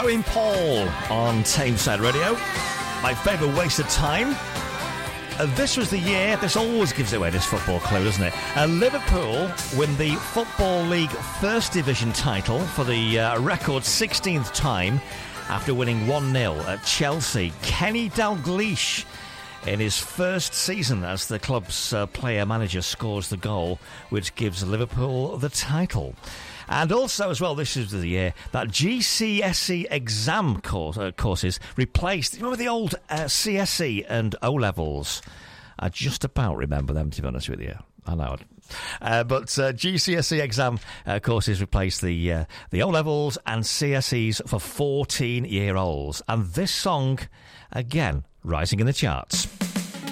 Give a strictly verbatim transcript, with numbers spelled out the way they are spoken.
Owen Paul on Tameside Radio. My favourite waste of time. Uh, this was the year, this always gives away this football clue, doesn't it? Uh, Liverpool win the Football League First Division title for the uh, record sixteenth time after winning one nil at Chelsea. Kenny Dalglish, in his first season as the club's uh, player-manager, scores the goal, which gives Liverpool the title. And also, as well, this is the year that G C S E exam course, uh, courses replaced, remember the old uh, C S E and O-levels? I just about remember them, to be honest with you. I know. Uh, but uh, G C S E exam uh, courses replaced the uh, the O-levels and C S Es for fourteen-year-olds. And this song, again, rising in the charts.